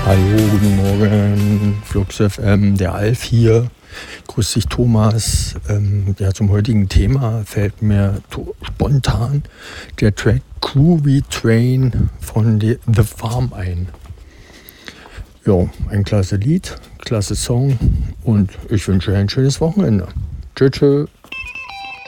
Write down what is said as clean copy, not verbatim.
Hallo, guten Morgen, Flux FM, der Alf hier. Grüß dich, Thomas. Ja, zum heutigen Thema fällt mir spontan der Track Groovy Train von The Farm ein. Ja, ein klasse Lied, klasse Song und ich wünsche ein schönes Wochenende. Tschüss.